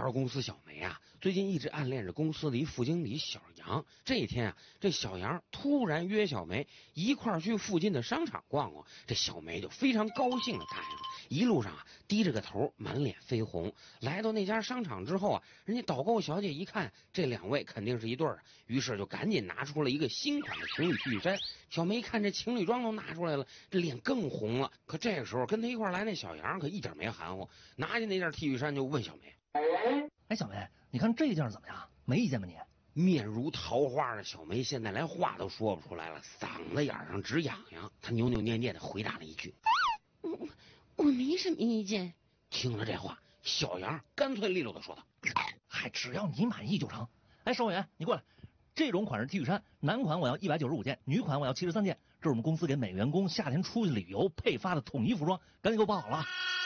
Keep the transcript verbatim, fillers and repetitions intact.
R 公司小梅啊，最近一直暗恋着公司的一副经理小杨。这一天啊，这小杨突然约小梅一块儿去附近的商场逛逛，这小梅就非常高兴的答应了。一路上啊，低着个头，满脸绯红。来到那家商场之后啊，人家导购小姐一看这两位肯定是一对儿，于是就赶紧拿出了一个新款的情侣 T 恤衫。小梅看这情侣装都拿出来了，这脸更红了。可这个时候跟他一块来那小杨可一点没含糊，拿起那件 T 恤衫就问小梅： 哎，小梅，你看这件怎么样？没意见吧你？ 面如桃花的小梅现在连话都说不出来了，嗓子眼上直痒痒。她扭扭捏捏的回答了一句： 我我没什么意见。 听了这话，小杨干脆利落的说道： 嗨，只要你满意就成。哎，售货员，你过来，这种款式 T 恤衫，男款我要一百九十五件，女款我要七十三件，这是我们公司给每员工夏天出去旅游配发的统一服装，赶紧给我包好了。